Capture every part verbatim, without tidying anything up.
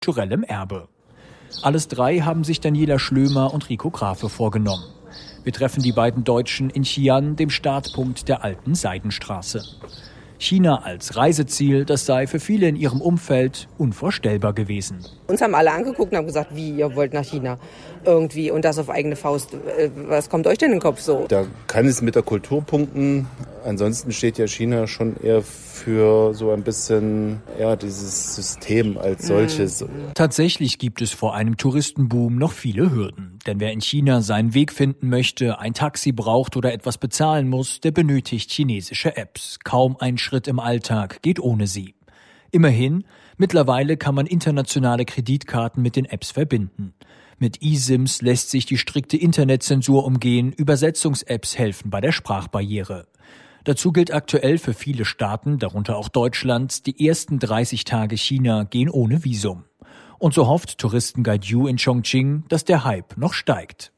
kulturellem Erbe. Alles drei haben sich Daniela Schlömer und Rico Grafe vorgenommen. Wir treffen die beiden Deutschen in Xi'an, dem Startpunkt der alten Seidenstraße. China als Reiseziel, das sei für viele in ihrem Umfeld unvorstellbar gewesen. Uns haben alle angeguckt und haben gesagt, wie, ihr wollt nach China irgendwie und das auf eigene Faust. Was kommt euch denn in den Kopf so? Da kann es mit der Kultur punkten. Ansonsten steht ja China schon eher für so ein bisschen ja, dieses System als solches. Mhm. Tatsächlich gibt es vor einem Touristenboom noch viele Hürden. Denn wer in China seinen Weg finden möchte, ein Taxi braucht oder etwas bezahlen muss, der benötigt chinesische Apps. Kaum ein Schritt im Alltag geht ohne sie. Immerhin, mittlerweile kann man internationale Kreditkarten mit den Apps verbinden. Mit eSIMs lässt sich die strikte Internetzensur umgehen, Übersetzungs-Apps helfen bei der Sprachbarriere. Dazu gilt aktuell für viele Staaten, darunter auch Deutschland, die ersten dreißig Tage China gehen ohne Visum. Und so hofft Touristenguide Yu in Chongqing, dass der Hype noch steigt.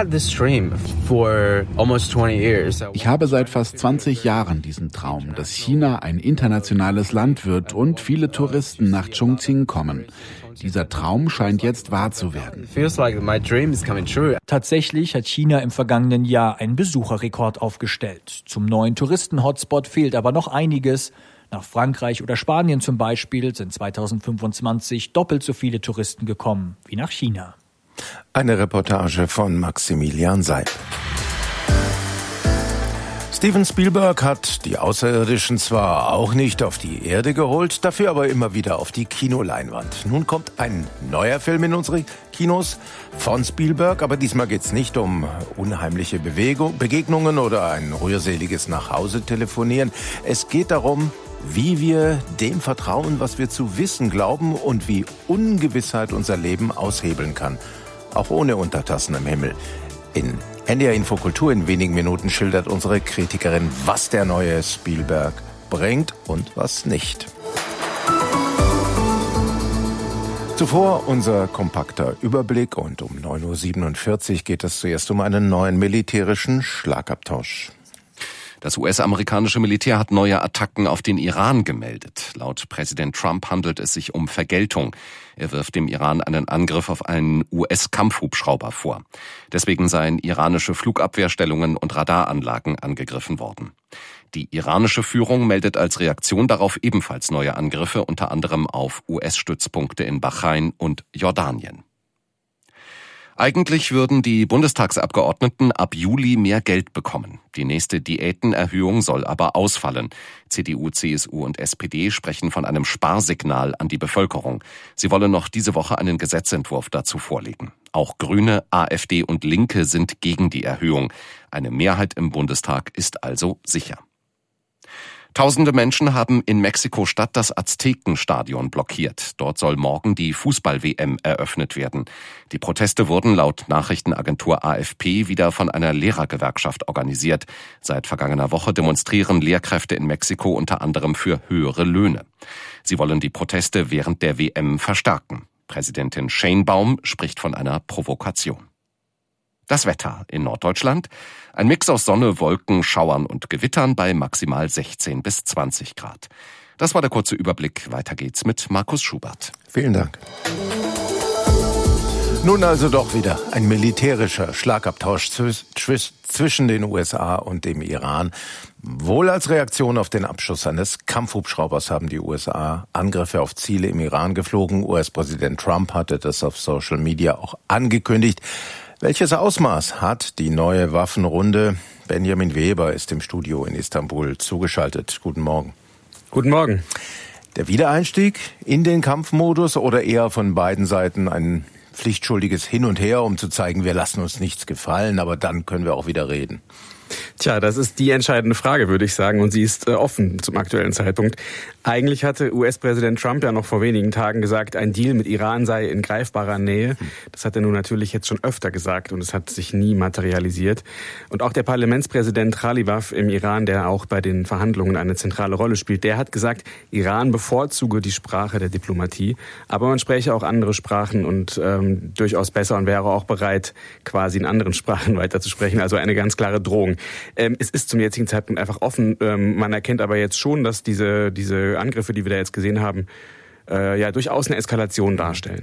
Ich habe seit fast zwanzig Jahren diesen Traum, dass China ein internationales Land wird und viele Touristen nach Chongqing kommen. Dieser Traum scheint jetzt wahr zu werden. Tatsächlich hat China im vergangenen Jahr einen Besucherrekord aufgestellt. Zum neuen Touristen-Hotspot fehlt aber noch einiges. Nach Frankreich oder Spanien zum Beispiel sind zweitausendfünfundzwanzig doppelt so viele Touristen gekommen wie nach China. Eine Reportage von Maximilian Seib. Steven Spielberg hat die Außerirdischen zwar auch nicht auf die Erde geholt, dafür aber immer wieder auf die Kinoleinwand. Nun kommt ein neuer Film in unsere Kinos von Spielberg, aber diesmal geht's nicht um unheimliche Bewegung, Begegnungen oder ein rührseliges Nachhause-Telefonieren. Es geht darum, wie wir dem vertrauen, was wir zu wissen glauben und wie Ungewissheit unser Leben aushebeln kann, auch ohne Untertassen im Himmel. In N D R Infokultur in wenigen Minuten schildert unsere Kritikerin, was der neue Spielberg bringt und was nicht. Zuvor unser kompakter Überblick und um neun Uhr siebenundvierzig geht es zuerst um einen neuen militärischen Schlagabtausch. Das U S-amerikanische Militär hat neue Attacken auf den Iran gemeldet. Laut Präsident Trump handelt es sich um Vergeltung. Er wirft dem Iran einen Angriff auf einen U S-Kampfhubschrauber vor. Deswegen seien iranische Flugabwehrstellungen und Radaranlagen angegriffen worden. Die iranische Führung meldet als Reaktion darauf ebenfalls neue Angriffe, unter anderem auf U S-Stützpunkte in Bahrain und Jordanien. Eigentlich würden die Bundestagsabgeordneten ab Juli mehr Geld bekommen. Die nächste Diätenerhöhung soll aber ausfallen. C D U, C S U und S P D sprechen von einem Sparsignal an die Bevölkerung. Sie wollen noch diese Woche einen Gesetzentwurf dazu vorlegen. Auch Grüne, AfD und Linke sind gegen die Erhöhung. Eine Mehrheit im Bundestag ist also sicher. Tausende Menschen haben in Mexiko-Stadt das Aztekenstadion blockiert. Dort soll morgen die Fußball-W M eröffnet werden. Die Proteste wurden laut Nachrichtenagentur A F P wieder von einer Lehrergewerkschaft organisiert. Seit vergangener Woche demonstrieren Lehrkräfte in Mexiko unter anderem für höhere Löhne. Sie wollen die Proteste während der W M verstärken. Präsidentin Sheinbaum spricht von einer Provokation. Das Wetter in Norddeutschland. Ein Mix aus Sonne, Wolken, Schauern und Gewittern bei maximal sechzehn bis zwanzig Grad. Das war der kurze Überblick. Weiter geht's mit Markus Schubert. Vielen Dank. Nun also doch wieder ein militärischer Schlagabtausch zwischen den U S A und dem Iran. Wohl als Reaktion auf den Abschuss eines Kampfhubschraubers haben die U S A Angriffe auf Ziele im Iran geflogen. U S-Präsident Trump hatte das auf Social Media auch angekündigt. Welches Ausmaß hat die neue Waffenrunde? Benjamin Weber ist im Studio in Istanbul zugeschaltet. Guten Morgen. Guten Morgen. Der Wiedereinstieg in den Kampfmodus oder eher von beiden Seiten ein pflichtschuldiges Hin und Her, um zu zeigen, wir lassen uns nichts gefallen, aber dann können wir auch wieder reden? Tja, das ist die entscheidende Frage, würde ich sagen, und sie ist äh, offen zum aktuellen Zeitpunkt. Eigentlich hatte U S-Präsident Trump ja noch vor wenigen Tagen gesagt, ein Deal mit Iran sei in greifbarer Nähe. Das hat er nun natürlich jetzt schon öfter gesagt und es hat sich nie materialisiert. Und auch der Parlamentspräsident Khalibaf im Iran, der auch bei den Verhandlungen eine zentrale Rolle spielt, der hat gesagt, Iran bevorzuge die Sprache der Diplomatie, aber man spreche auch andere Sprachen und ähm, durchaus besser und wäre auch bereit, quasi in anderen Sprachen weiterzusprechen. Also eine ganz klare Drohung. Ähm, es ist zum jetzigen Zeitpunkt einfach offen. Ähm, man erkennt aber jetzt schon, dass diese diese Angriffe, die wir da jetzt gesehen haben, äh, ja durchaus eine Eskalation darstellen.